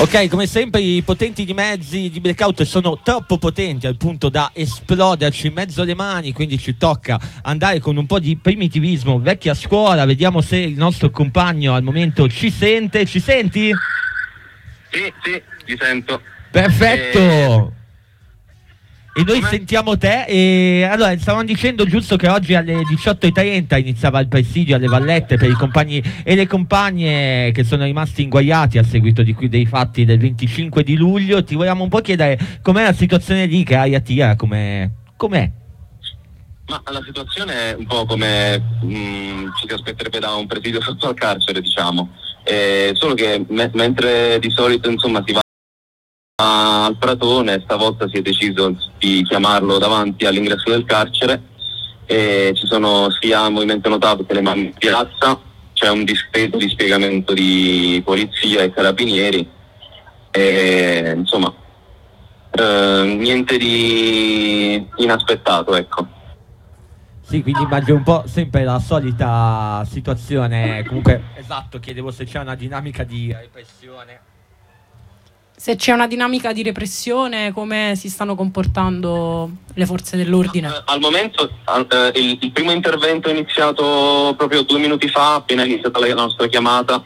Ok, come sempre i potenti di mezzi di blackout sono troppo potenti al punto da esploderci in mezzo alle mani, quindi ci tocca andare con un po' di primitivismo vecchia scuola. Vediamo se il nostro compagno al momento ci sente. Ci senti? Sì, ti sento. Perfetto! E noi Come? sentiamo te. E allora stavamo dicendo giusto che oggi alle 18:30 iniziava il presidio alle Vallette per i compagni e le compagne che sono rimasti inguaiati a seguito dei fatti del 25 di luglio. Ti volevamo un po' chiedere com'è la situazione lì, che aria tira, com'è? Ma la situazione è un po' come ci si aspetterebbe da un presidio sotto al carcere, diciamo. Solo che mentre di solito insomma si va al Pratone, stavolta si è deciso di chiamarlo davanti all'ingresso del carcere e ci sono sia Movimento Notav che le mamme in piazza, c'è un discreto dispiegamento di polizia e carabinieri e insomma niente di inaspettato, ecco. Sì, quindi immagino un po' sempre la solita situazione. Comunque, esatto, chiedevo se c'è una dinamica di repressione. Se c'è una dinamica di repressione, come si stanno comportando le forze dell'ordine? Al momento il primo intervento è iniziato proprio 2 minuti fa, appena è iniziata la nostra chiamata.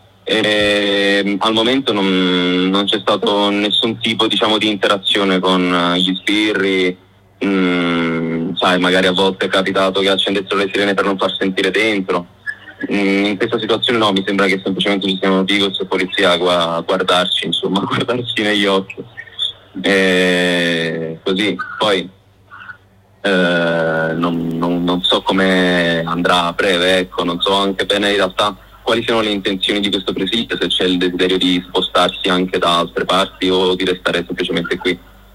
Al momento non c'è stato nessun tipo, diciamo, di interazione con gli sbirri. Sai, magari a volte è capitato che accendessero le sirene per non far sentire dentro. In questa situazione no, mi sembra che semplicemente ci siano Vigos e polizia a guardarci, insomma, a guardarci negli occhi. Così, poi non so come andrà a breve, ecco, non so anche bene in realtà quali siano le intenzioni di questo presidio, se c'è il desiderio di spostarsi anche da altre parti o di restare semplicemente qui.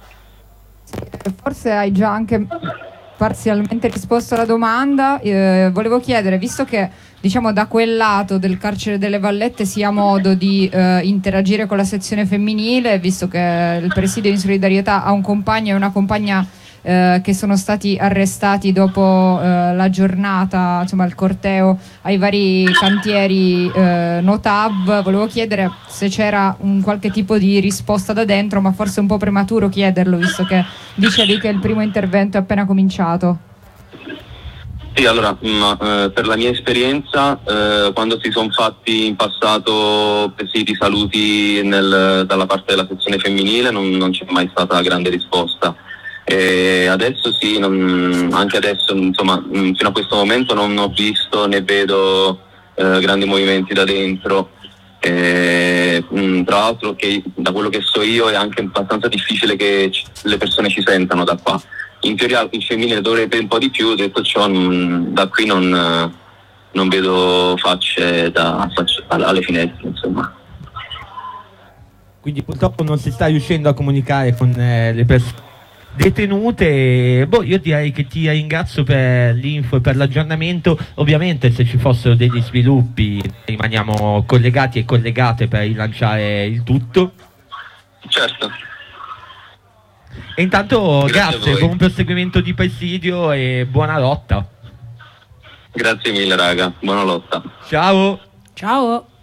Forse hai già anche parzialmente risposto alla domanda. Volevo chiedere, visto che diciamo da quel lato del carcere delle Vallette si ha modo di interagire con la sezione femminile, visto che il presidio in solidarietà ha un compagno e una compagna che sono stati arrestati dopo la giornata, insomma il corteo ai vari cantieri Notav, volevo chiedere se c'era un qualche tipo di risposta da dentro, ma forse è un po' prematuro chiederlo, visto che dicevi che il primo intervento è appena cominciato. Sì, allora, per la mia esperienza, quando si sono fatti in passato presidi saluti dalla parte della sezione femminile non c'è mai stata grande risposta. Adesso sì, anche adesso, insomma, fino a questo momento non ho visto né vedo grandi movimenti da dentro. Tra l'altro, che da quello che so io è anche abbastanza difficile che le persone ci sentano da qua. In teoria il femminile dovrebbe un po' di più, detto ciò da qui non vedo facce alle finestre, insomma. Quindi purtroppo non si sta riuscendo a comunicare con le persone detenute. Io direi che ti ringrazio per l'info e per l'aggiornamento. Ovviamente se ci fossero degli sviluppi rimaniamo collegati e collegate per rilanciare il tutto. Certo. E intanto grazie, buon proseguimento di presidio e buona lotta. Grazie mille raga, buona lotta. Ciao. Ciao.